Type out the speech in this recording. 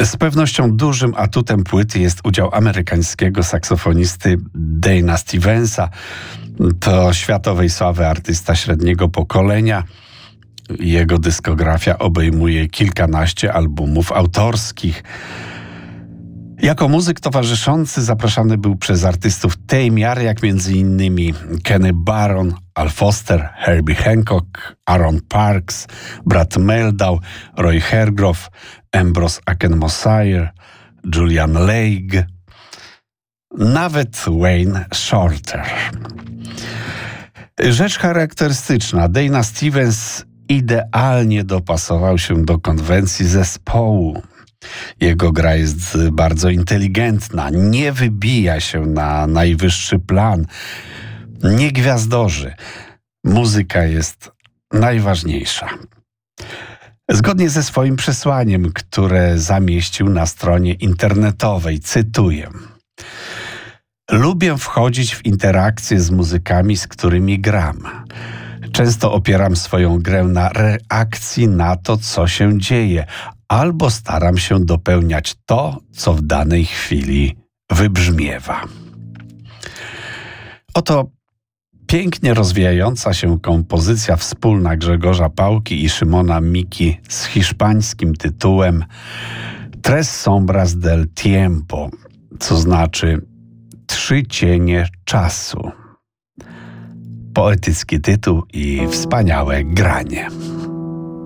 Z pewnością dużym atutem płyty jest udział amerykańskiego saksofonisty Dana Stevensa. To światowej sławy artysta średniego pokolenia. Jego dyskografia obejmuje kilkanaście albumów autorskich. Jako muzyk towarzyszący zapraszany był przez artystów Tame jak m.in. Kenny Barron, Al Foster, Herbie Hancock, Aaron Parks, Brad Mehldau, Roy Hargrove, Ambrose Aken-Mosier, Julian Lage, nawet Wayne Shorter. Rzecz charakterystyczna, Dana Stevens idealnie dopasował się do konwencji zespołu. Jego gra jest bardzo inteligentna, nie wybija się na najwyższy plan, nie gwiazdorzy. Muzyka jest najważniejsza. Zgodnie ze swoim przesłaniem, które zamieścił na stronie internetowej, cytuję: lubię wchodzić w interakcje z muzykami, z którymi gram. Często opieram swoją grę na reakcji na to, co się dzieje, albo staram się dopełniać to, co w danej chwili wybrzmiewa. Oto pięknie rozwijająca się kompozycja wspólna Grzegorza Pałki i Szymona Miki z hiszpańskim tytułem Tres sombras del tiempo, co znaczy 3 cienie czasu. Poetycki tytuł i wspaniałe granie.